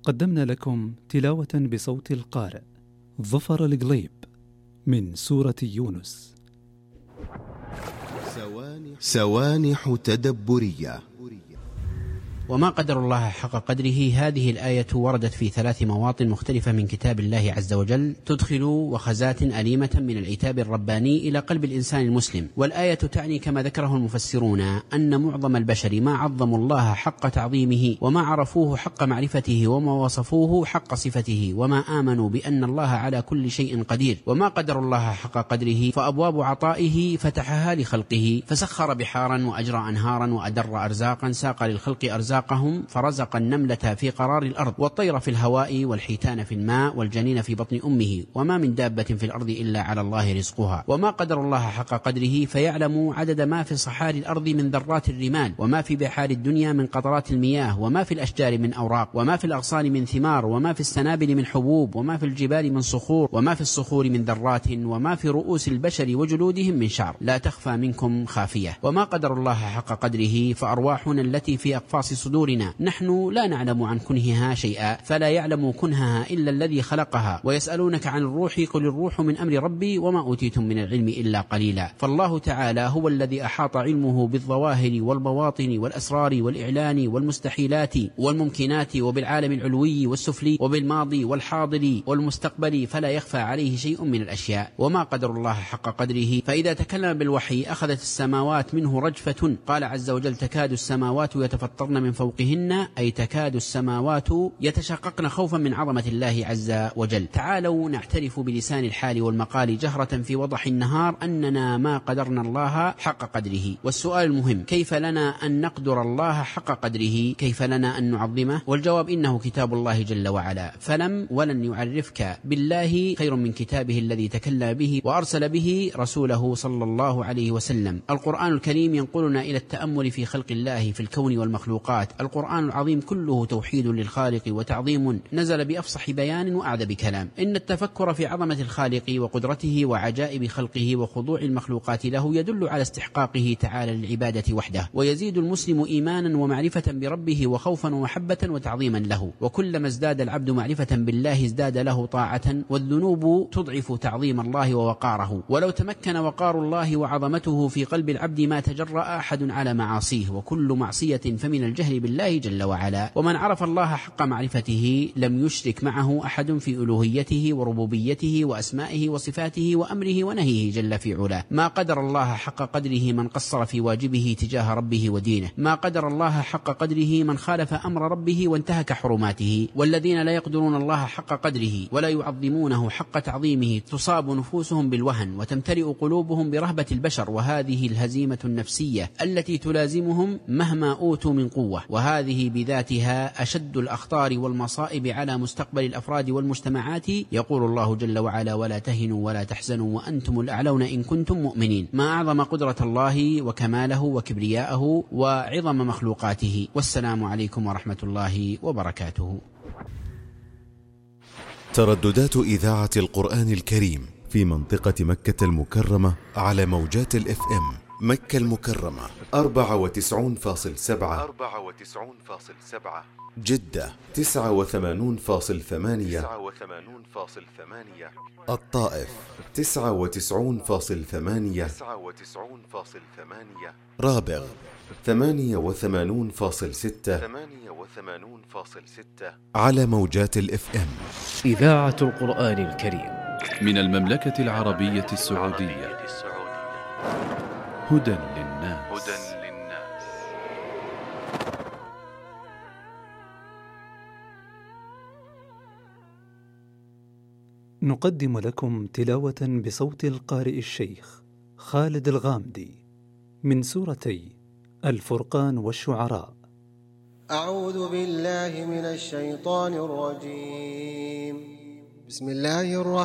قدمنا لكم تلاوة بصوت القارئ ظفر القليب من سورة يونس. سوانح تدبرية. وما قدر الله حق قدره. هذه الآية وردت في 3 مواطن مختلفة من كتاب الله عز وجل تدخل وخزات أليمة من العتاب الرباني إلى قلب الإنسان المسلم. والآية تعني كما ذكره المفسرون أن معظم البشر ما عظموا الله حق تعظيمه، وما عرفوه حق معرفته، وما وصفوه حق صفته، وما آمنوا بأن الله على كل شيء قدير. وما قدر الله حق قدره، فأبواب عطائه فتحها لخلقه، فسخر بحارا وأجرى أنهارا وأدر أرزاقا، ساق للخلق أرزاقهم، فرزق النملة في قرار الأرض، والطير في الهواء، والحيتان في الماء، والجنين في بطن أمه، وما من دابة في الأرض إلا على الله رزقها. وما قدر الله حق قدره، فيعلم عدد ما في صحاري الأرض من ذرات الرمال، وما في بحار الدنيا من قطرات المياه، وما في الأشجار من أوراق، وما في الأغصان من ثمار، وما في السنابل من حبوب، وما في الجبال من صخور، وما في الصخور من ذرات، وما في رؤوس البشر وجلودهم من شعر، لا تخفى منكم خافية. وما قدر الله حق قدره، فأرواحنا التي في أقفاص صدورنا نحن لا نعلم عن كنهها شيئا، فلا يعلم كنهها إلا الذي خلقها. ويسألونك عن الروح، قل الروح من أمر ربي وما أوتيتم من العلم إلا قليلا. فالله تعالى هو الذي أحاط علمه بالظواهر والبواطن والأسرار والإعلان والمستحيلات والممكنات، وبالعالم العلوي والسفلي، وبالماضي والحاضر والمستقبل، فلا يخفى عليه شيء من الأشياء. وما قدر الله حق قدره، فإذا تكلم بالوحي أخذت السماوات منه رجفة. قال عز وجل: تكاد السماوات يتفطرن من فوقهن، أي تكاد السماوات يتشققن خوفا من عظمة الله عز وجل. تعالوا نعترف بلسان الحال والمقال جهرة في وضح النهار أننا ما قدرنا الله حق قدره. والسؤال المهم: كيف لنا أن نقدر الله حق قدره؟ كيف لنا أن نعظمه؟ والجواب: إنه كتاب الله جل وعلا، فلم ولن يعرفك بالله خير من كتابه الذي تكلم به وأرسل به رسوله صلى الله عليه وسلم. القرآن الكريم ينقلنا إلى التأمل في خلق الله في الكون والمخلوقات. القرآن العظيم كله توحيد للخالق وتعظيم، نزل بأفصح بيان وأعذب كلام. إن التفكر في عظمة الخالق وقدرته وعجائب خلقه وخضوع المخلوقات له يدل على استحقاقه تعالى للعبادة وحده، ويزيد المسلم إيمانا ومعرفة بربه وخوفا ومحبة وتعظيما له. وكلما ازداد العبد معرفة بالله ازداد له طاعة، والذنوب تضعف تعظيم الله ووقاره. ولو تمكن وقار الله وعظمته في قلب العبد ما تجرأ أحد على معاصيه، وكل معصية فمن الجهل بالله جل وعلا. ومن عرف الله حق معرفته لم يشرك معه أحد في ألوهيته وربوبيته وأسمائه وصفاته وأمره ونهيه جل في علاه. ما قدر الله حق قدره من قصر في واجبه تجاه ربه ودينه. ما قدر الله حق قدره من خالف أمر ربه وانتهك حرماته. والذين لا يقدرون الله حق قدره ولا يعظمونه حق تعظيمه تصاب نفوسهم بالوهن، وتمتلئ قلوبهم برهبة البشر، وهذه الهزيمة النفسية التي تلازمهم مهما أوتوا من قوة، وهذه بذاتها أشد الأخطار والمصائب على مستقبل الأفراد والمجتمعات. يقول الله جل وعلا: ولا تهنوا ولا تحزنوا وأنتم الأعلون إن كنتم مؤمنين. ما أعظم قدرة الله وكماله وكبرياءه وعظم مخلوقاته. والسلام عليكم ورحمة الله وبركاته. ترددات إذاعة القرآن الكريم في منطقة مكة المكرمة على موجات الإف إم. مكة المكرمة 94.7، جدة 89.8، الطائف 99.8، رابغ 88.6 على موجات الإف إم. إذاعة القرآن الكريم من المملكة العربية السعودية. هدى للناس. نقدم لكم تلاوة بصوت القارئ الشيخ خالد الغامدي من سورتي الفرقان والشعراء. أعوذ بالله من الشيطان الرجيم. بسم الله الرحمن